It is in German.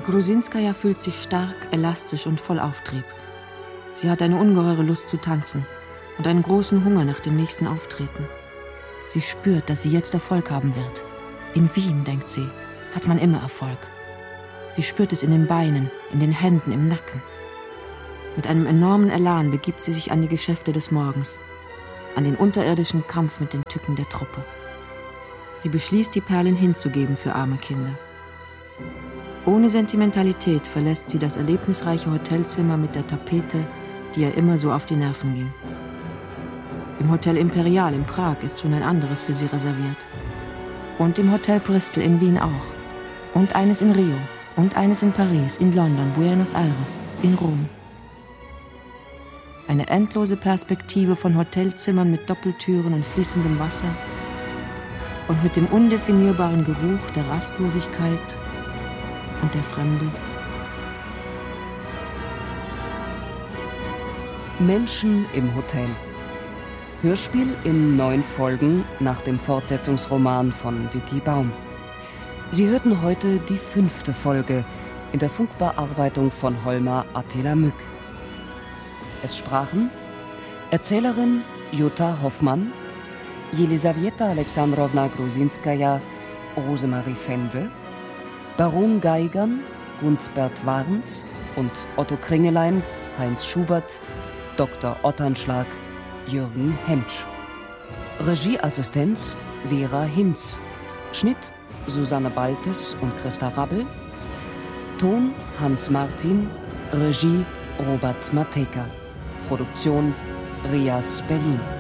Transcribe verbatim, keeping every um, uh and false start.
Grusinskaja fühlt sich stark, elastisch und voll Auftrieb. Sie hat eine ungeheure Lust zu tanzen und einen großen Hunger nach dem nächsten Auftreten. Sie spürt, dass sie jetzt Erfolg haben wird. In Wien, denkt sie, hat man immer Erfolg. Sie spürt es in den Beinen, in den Händen, im Nacken. Mit einem enormen Elan begibt sie sich an die Geschäfte des Morgens, an den unterirdischen Kampf mit den Tücken der Truppe. Sie beschließt, die Perlen hinzugeben für arme Kinder. Ohne Sentimentalität verlässt sie das erlebnisreiche Hotelzimmer mit der Tapete, die ihr immer so auf die Nerven ging. Im Hotel Imperial in Prag ist schon ein anderes für sie reserviert. Und im Hotel Bristol in Wien auch. Und eines in Rio. Und eines in Paris, in London, Buenos Aires, in Rom. Eine endlose Perspektive von Hotelzimmern mit Doppeltüren und fließendem Wasser und mit dem undefinierbaren Geruch der Rastlosigkeit und der Fremde. Menschen im Hotel. Hörspiel in neun Folgen nach dem Fortsetzungsroman von Vicky Baum. Sie hörten heute die fünfte Folge in der Funkbearbeitung von Holmer Attila Mück. Es sprachen Erzählerin Jutta Hoffmann, Jelisaweta Alexandrowna Grusinskaja, Rosemarie Fendel, Baron Geigern, Gundbert Warens und Otto Kringelein, Heinz Schubert, Doktor Otternschlag, Jürgen Hentsch. Regieassistenz Vera Hinz. Schnitt Susanne Baltes und Christa Rabbel. Ton Hans Martin. Regie Robert Mateka. Produktion Rias Berlin.